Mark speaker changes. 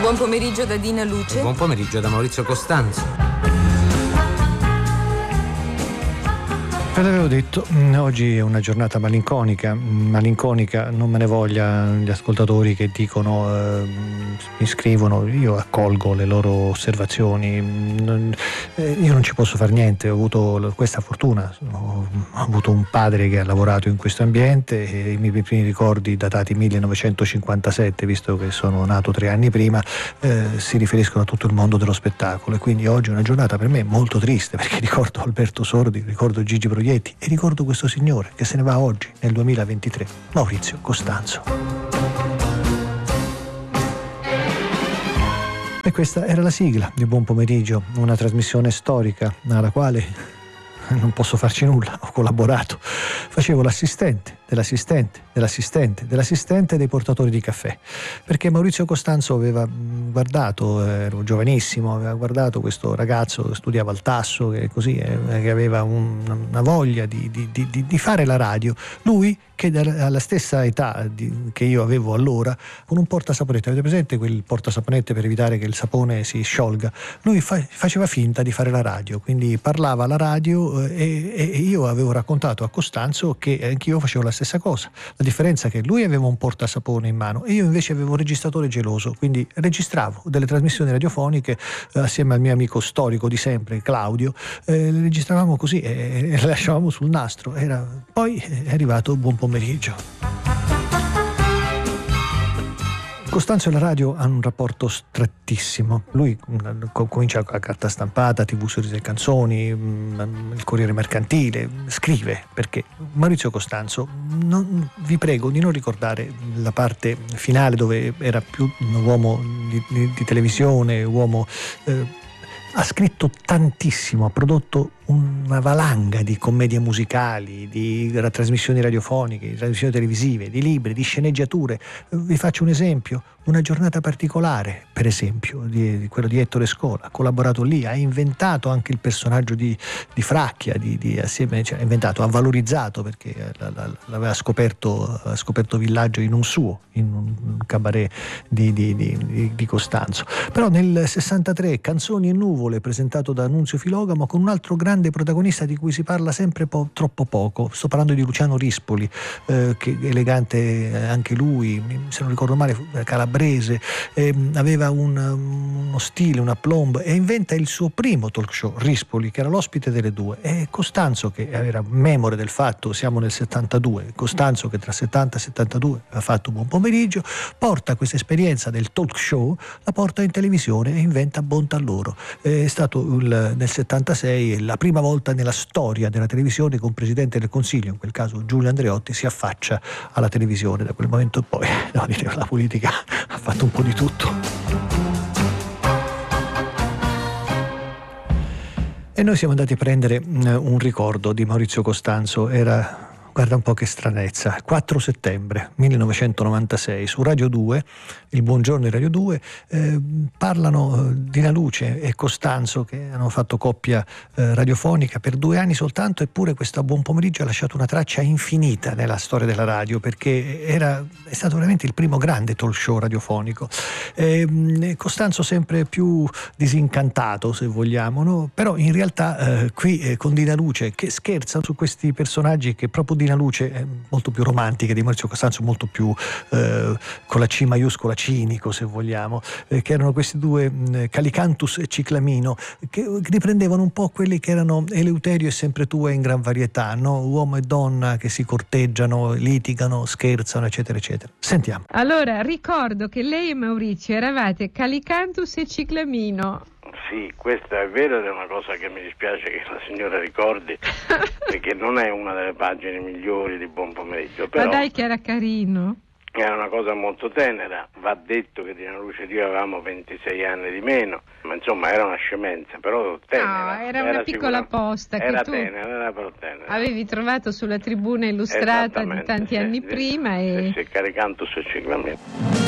Speaker 1: Buon pomeriggio da Dina Luce.
Speaker 2: Buon pomeriggio da Maurizio Costanzo.
Speaker 3: Ve l'avevo detto, oggi è una giornata malinconica, non me ne voglia gli ascoltatori che dicono, mi scrivono, io accolgo le loro osservazioni, io non ci posso fare niente, ho avuto questa fortuna, ho avuto un padre che ha lavorato in questo ambiente e i miei primi ricordi datati 1957, visto che sono nato 3 anni prima, si riferiscono a tutto il mondo dello spettacolo e quindi oggi è una giornata per me molto triste perché ricordo Alberto Sordi, ricordo Gigi Proietti e ricordo questo signore che se ne va oggi nel 2023, Maurizio Costanzo. E questa era la sigla di Buon Pomeriggio, una trasmissione storica alla quale non posso farci nulla, ho collaborato, facevo l'assistente dei portatori di caffè, perché Maurizio Costanzo aveva guardato, ero giovanissimo, aveva guardato questo ragazzo che studiava al Tasso, che così che aveva una voglia di fare la radio, lui che alla stessa età che io avevo allora, con un portasaponette, avete presente quel portasaponette per evitare che il sapone si sciolga? Lui faceva finta di fare la radio, quindi parlava alla radio e io avevo raccontato a Costanzo che anch'io facevo la stessa cosa. La differenza è che lui aveva un portasapone in mano e io invece avevo un registratore geloso, quindi registravo delle trasmissioni radiofoniche assieme al mio amico storico di sempre, Claudio, le registravamo così e le lasciavamo sul nastro. Poi è arrivato Buon Pomeriggio. Costanzo e la radio hanno un rapporto strettissimo. Lui comincia a carta stampata, TV Sorrisi e Canzoni, il Corriere Mercantile, scrive, perché Maurizio Costanzo, vi prego di non ricordare la parte finale dove era più un uomo di televisione, uomo... ha scritto tantissimo, ha prodotto una valanga di commedie musicali, di trasmissioni radiofoniche, di trasmissioni televisive, di libri, di sceneggiature. Vi faccio un esempio, Una giornata particolare, per esempio, di quello di Ettore Scola, ha collaborato lì, ha inventato anche il personaggio di Fracchia, assieme, cioè, ha valorizzato perché l'aveva scoperto Villaggio in un cabaret di Costanzo. Però nel 63 Canzoni e nuvole, presentato da Nunzio Filogamo, con un altro grande protagonista di cui si parla sempre troppo poco. Sto parlando di Luciano Rispoli, che elegante anche lui, se non ricordo male calabrese, aveva uno stile, un aplomb, e inventa il suo primo talk show, Rispoli, che era l'ospite delle due, e Costanzo, che era memore del fatto, siamo nel 72, Costanzo che tra 70 e 72 aveva fatto Buon Pomeriggio, porta questa esperienza del talk show, la porta in televisione e inventa Bontà loro. È stato nel 76 la prima volta nella storia della televisione che un presidente del Consiglio, in quel caso Giulio Andreotti, si affaccia alla televisione. Da quel momento in poi, devo dire, la politica ha fatto un po' di tutto. E noi siamo andati a prendere un ricordo di Maurizio Costanzo. Guarda un po' che stranezza, 4 settembre 1996 su Radio 2, il Buongiorno di Radio 2, parlano Dina Luce e Costanzo, che hanno fatto coppia radiofonica per 2 anni soltanto, eppure questo Buon Pomeriggio ha lasciato una traccia infinita nella storia della radio, perché è stato veramente il primo grande talk show radiofonico. Costanzo sempre più disincantato, se vogliamo, no? Però in realtà qui con Dina Luce, che scherza su questi personaggi, che proprio Dina Luce è molto più romantica di Maurizio Costanzo, molto più con la C maiuscola, cinico, se vogliamo, che erano questi due, Calicantus e Ciclamino, che riprendevano un po' quelli che erano Eleuterio e Sempre tu in gran varietà, no? Uomo e donna che si corteggiano, litigano, scherzano, eccetera eccetera. Sentiamo.
Speaker 4: Allora, ricordo che lei e Maurizio eravate Calicantus e Ciclamino.
Speaker 5: Sì, questo è vero ed è una cosa che mi dispiace che la signora ricordi, perché non è una delle pagine migliori di Buon Pomeriggio. Però
Speaker 4: ma dai che era carino.
Speaker 5: Era una cosa molto tenera. Va detto che Dina Luce e io avevamo 26 anni di meno, ma insomma era una scemenza, però tenera.
Speaker 4: No, era una piccola posta che
Speaker 5: era
Speaker 4: tu
Speaker 5: era però tenera.
Speaker 4: avevi trovato sulla tribuna illustrata di tanti anni prima.
Speaker 5: Sì, Caricantus e Ciclamino.